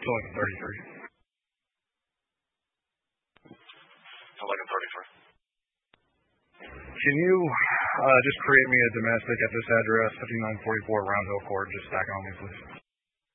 So like a 33. So like a 33. Can you just create me a domestic at this address, 5944 Round Hill Court, just stack on me, please?